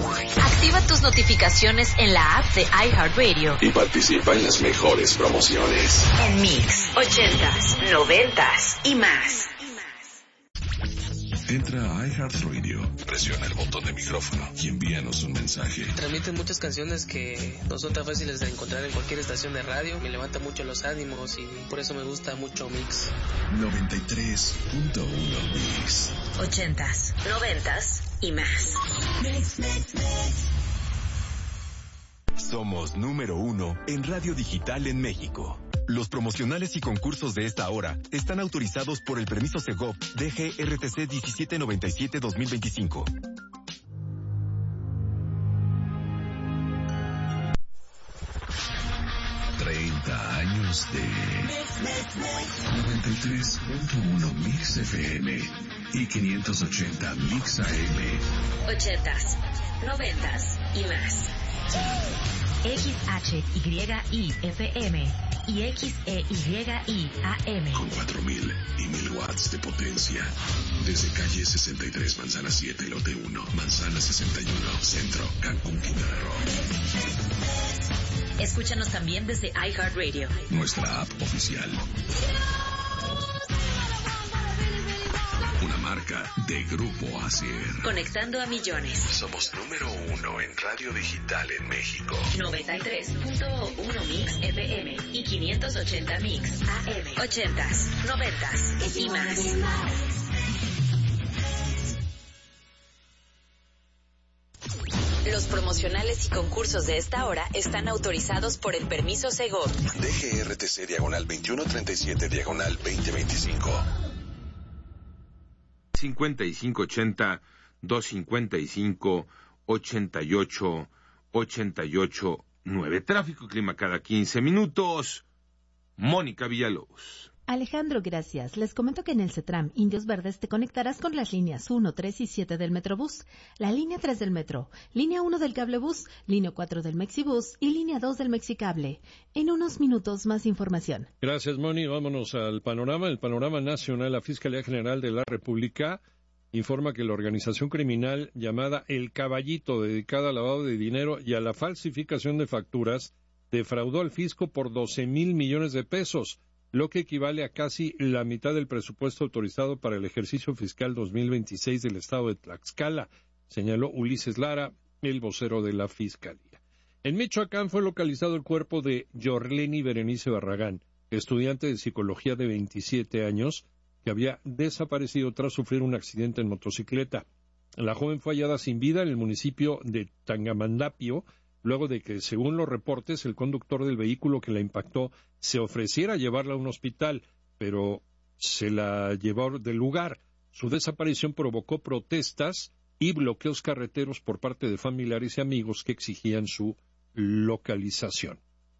Activa tus notificaciones en la app de iHeartRadio y participa en las mejores promociones. En Mix, 80s, 90s y más. Entra a iHeartRadio, presiona el botón de micrófono y envíanos un mensaje. Transmiten muchas canciones que no son tan fáciles de encontrar en cualquier estación de radio. Me levanta mucho los ánimos y por eso me gusta mucho Mix. 93.1 Mix. 80s, 90s y más. Mix. Somos número 1 en radio digital en México. Los promocionales y concursos de esta hora están autorizados por el permiso Segov DGRTC 1797-2025. Años de 93.1 Mix FM y 580 Mix AM. 80s, 90s y más. XHYIFM y XEYIAM. Con 4,000 y 1,000 watts de potencia. Desde calle 63, Manzana 7, Lote 1, Manzana 61, Centro, Cancún, Quintana Roo. Escúchanos también desde iHeartRadio. Nuestra app oficial. Una marca de Grupo ASIR. Conectando a millones. Somos número 1 en radio digital en México. 93.1 Mix FM y 580 Mix AM. 80s, 90s y más. Los promocionales y concursos de esta hora están autorizados por el permiso Segov. DGRTC /2137/2025. 5580-255-88-9. Tráfico y clima cada 15 minutos. Mónica Villalobos. Alejandro, gracias. Les comento que en el CETRAM Indios Verdes te conectarás con las líneas 1, 3 y 7 del Metrobús, la línea 3 del Metro, línea 1 del Cablebús, línea 4 del Mexibús y línea 2 del Mexicable. En unos minutos más información. Gracias, Moni. Vámonos al panorama. El panorama nacional. La Fiscalía General de la República informa que la organización criminal llamada El Caballito, dedicada al lavado de dinero y a la falsificación de facturas, defraudó al fisco por 12,000 millones de pesos, lo que equivale a casi la mitad del presupuesto autorizado para el ejercicio fiscal 2026 del estado de Tlaxcala, señaló Ulises Lara, el vocero de la Fiscalía. En Michoacán fue localizado el cuerpo de Yorleni Berenice Barragán, estudiante de psicología de 27 años, que había desaparecido tras sufrir un accidente en motocicleta. La joven fue hallada sin vida en el municipio de Tangamandapio, luego de que, según los reportes, el conductor del vehículo que la impactó se ofreciera a llevarla a un hospital, pero se la llevó del lugar. Su desaparición provocó protestas y bloqueos carreteros por parte de familiares y amigos que exigían su localización.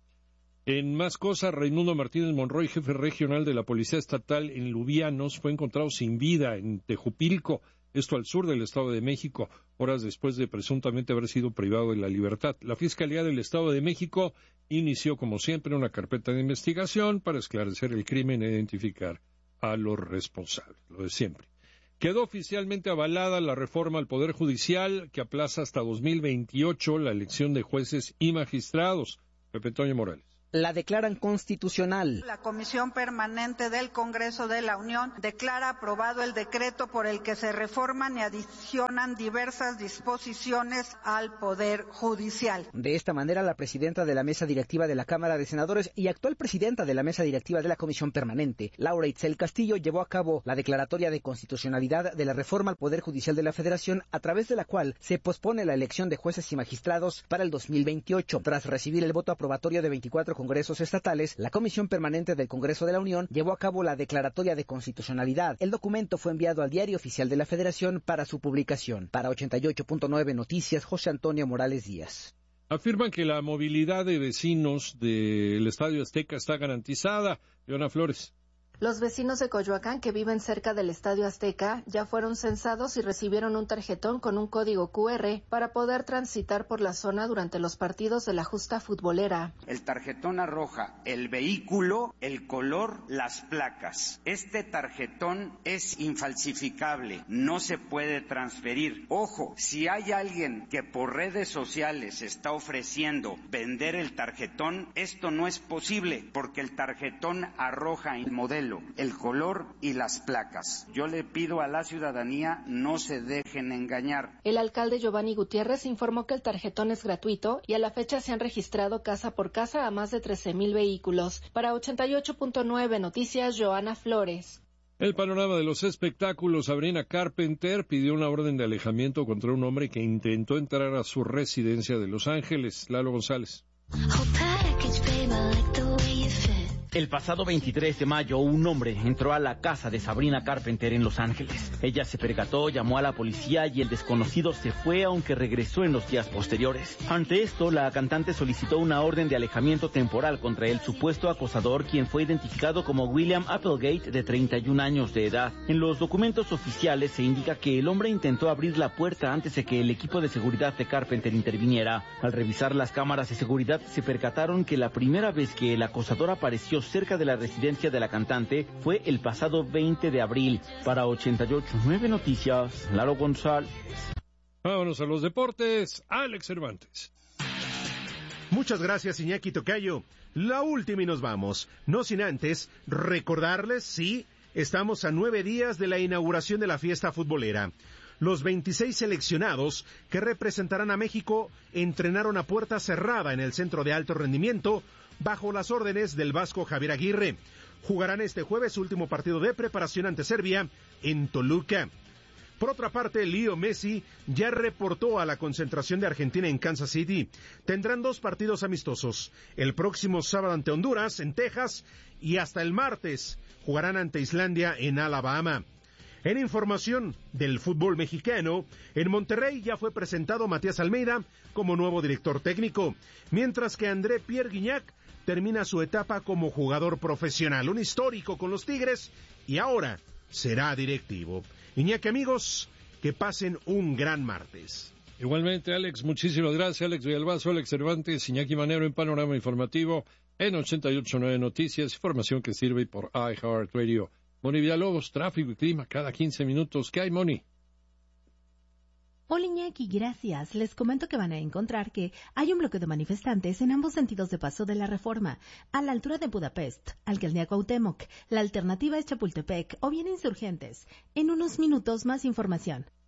En más cosas, Raimundo Martínez Monroy, jefe regional de la Policía Estatal en Lubianos, fue encontrado sin vida en Tejupilco, esto al sur del Estado de México, horas después de presuntamente haber sido privado de la libertad. La Fiscalía del Estado de México inició, como siempre, una carpeta de investigación para esclarecer el crimen e identificar a los responsables, lo de siempre. Quedó oficialmente avalada la reforma al Poder Judicial que aplaza hasta 2028 la elección de jueces y magistrados. Pepe Toño Morales. La declaran constitucional. La Comisión Permanente del Congreso de la Unión declara aprobado el decreto por el que se reforman y adicionan diversas disposiciones al Poder Judicial. De esta manera, la presidenta de la Mesa Directiva de la Cámara de Senadores y actual presidenta de la Mesa Directiva de la Comisión Permanente, Laura Itzel Castillo, llevó a cabo la declaratoria de constitucionalidad de la reforma al Poder Judicial de la Federación, a través de la cual se pospone la elección de jueces y magistrados para el 2028. Tras recibir el voto aprobatorio de 24 congresos estatales, la Comisión Permanente del Congreso de la Unión llevó a cabo la declaratoria de constitucionalidad. El documento fue enviado al Diario Oficial de la Federación para su publicación. Para 88.9 Noticias, José Antonio Morales Díaz. Afirman que la movilidad de vecinos del Estadio Azteca está garantizada. Leona Flores. Los vecinos de Coyoacán que viven cerca del Estadio Azteca ya fueron censados y recibieron un tarjetón con un código QR para poder transitar por la zona durante los partidos de la justa futbolera. El tarjetón arroja el vehículo, el color, las placas. Este tarjetón es infalsificable, no se puede transferir. Ojo, si hay alguien que por redes sociales está ofreciendo vender el tarjetón, esto no es posible porque el tarjetón arroja el modelo, el color y las placas. Yo le pido a la ciudadanía no se dejen engañar. El alcalde Giovanni Gutiérrez informó que el tarjetón es gratuito y a la fecha se han registrado casa por casa a más de 13,000 vehículos. Para 88.9 Noticias, Joana Flores. El panorama de los espectáculos. Sabrina Carpenter pidió una orden de alejamiento contra un hombre que intentó entrar a su residencia de Los Ángeles. Lalo González. El pasado 23 de mayo, un hombre entró a la casa de Sabrina Carpenter en Los Ángeles. Ella se percató, llamó a la policía y el desconocido se fue, aunque regresó en los días posteriores. Ante esto, la cantante solicitó una orden de alejamiento temporal contra el supuesto acosador, quien fue identificado como William Applegate, de 31 años de edad. En los documentos oficiales se indica que el hombre intentó abrir la puerta antes de que el equipo de seguridad de Carpenter interviniera. Al revisar las cámaras de seguridad, se percataron que la primera vez que el acosador apareció cerca de la residencia de la cantante fue el pasado 20 de abril. Para 88.9 Noticias, Lalo González. Vámonos a los deportes. Alex Cervantes. Muchas gracias, Iñaki Tocayo. La última y nos vamos. No sin antes recordarles, sí, estamos a 9 días de la inauguración de la fiesta futbolera. Los 26 seleccionados que representarán a México entrenaron a puerta cerrada en el Centro de Alto Rendimiento bajo las órdenes del vasco Javier Aguirre. Jugarán este jueves su último partido de preparación ante Serbia en Toluca. Por otra parte, Leo Messi ya reportó a la concentración de Argentina en Kansas City. Tendrán 2 partidos amistosos. El próximo sábado ante Honduras, en Texas, y hasta el martes jugarán ante Islandia en Alabama. En información del fútbol mexicano, en Monterrey ya fue presentado Matías Almeida como nuevo director técnico, mientras que André Pierre Gignac termina su etapa como jugador profesional, un histórico con los Tigres, y ahora será directivo. Iñaki, amigos, que pasen un gran martes. Igualmente, Alex, muchísimas gracias. Alex Villalbazo, Alex Cervantes, Iñaki Manero en Panorama Informativo en 88.9 Noticias, información que sirve por iHeartRadio. Moni Villalobos, tráfico y clima cada 15 minutos. ¿Qué hay, Moni? Hola Iñaki, gracias. Les comento que van a encontrar que hay un bloque de manifestantes en ambos sentidos de paso de la Reforma, a la altura de Budapest, Alcaldía Cuauhtémoc. La alternativa es Chapultepec o bien Insurgentes. En unos minutos más información.